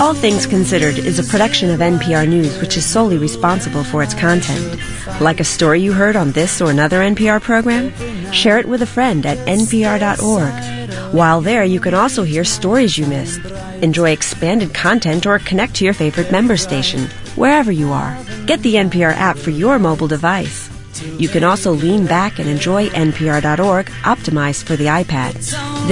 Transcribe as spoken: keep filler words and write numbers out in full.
All Things Considered is a production of N P R News, which is solely responsible for its content. Like a story you heard on this or another N P R program? Share it with a friend at N P R dot org. While there, you can also hear stories you missed, enjoy expanded content, or connect to your favorite member station, wherever you are. Get the N P R app for your mobile device. You can also lean back and enjoy N P R dot org, optimized for the iPad.